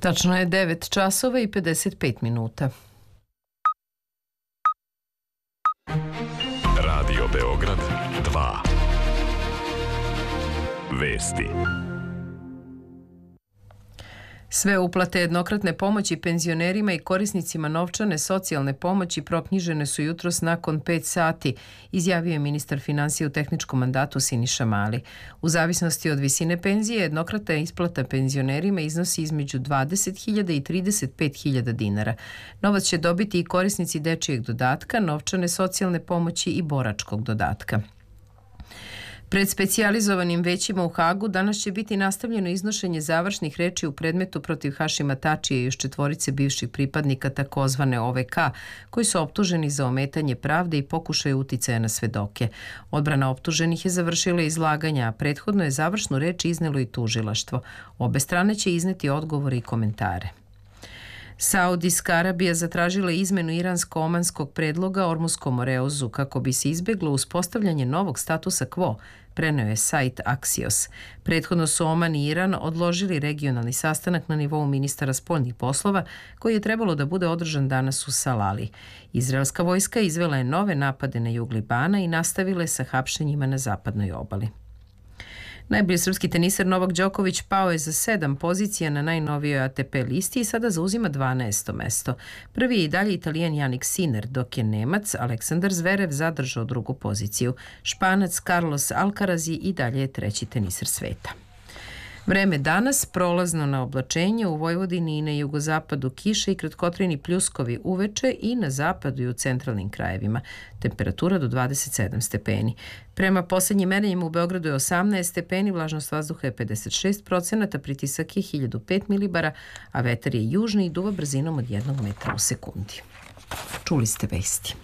Tačno je 9 časova i 55 minuta. Radio Beograd 2. Vesti. Sve uplate jednokratne pomoći penzionerima i korisnicima novčane socijalne pomoći proknjižene su jutros nakon 5 sati, izjavio je ministar finansija u tehničkom mandatu Siniša Mali. U zavisnosti od visine penzije, jednokratna isplata penzionerima iznosi između 20.000 i 35.000 dinara. Novac će dobiti i korisnici dečijeg dodatka, novčane socijalne pomoći i boračkog dodatka. Pred specijalizovanim većima u Hagu danas će biti nastavljeno iznošenje završnih reči u predmetu protiv Hašima Tačija i još 4 bivših pripadnika takozvane OVK, koji su optuženi za ometanje pravde i pokušaj uticaja na svedoke. Odbrana optuženih je završila izlaganja, a prethodno je završnu reč iznelo i tužilaštvo. Obe strane će izneti odgovore i komentare. Saudijska Arabija zatražila izmenu iransko-omanskog predloga Ormuskom Oreuzu kako bi se izbeglo uspostavljanje novog statusa quo, preneo je sajt Axios. Prethodno su Oman i Iran odložili regionalni sastanak na nivou ministara spoljnih poslova koji je trebalo da bude održan danas u Salali. Izraelska vojska izvela je nove napade na jug Libana i nastavila je sa hapšenjima na zapadnoj obali. Najbolji srpski teniser Novak Đoković pao je za 7 pozicija na najnovijoj ATP listi i sada zauzima 12. mesto. Prvi je i dalje Italijan Jannik Sinner, dok je Nemac Aleksandar Zverev zadržao drugu poziciju. Španac Carlos Alcaraz i dalje je treći teniser sveta. Vreme danas, prolazno na oblačenje, u Vojvodini i na jugozapadu kiše i kratkotrajni pljuskovi uveče i na zapadu i u centralnim krajevima. Temperatura do 27 stepeni. Prema posljednjim merenjima u Beogradu je 18 stepeni, vlažnost vazduha je 56%, pritisak je 1005 milibara, a vetar je južni i duva brzinom od 1 metra u sekundi. Čuli ste vesti.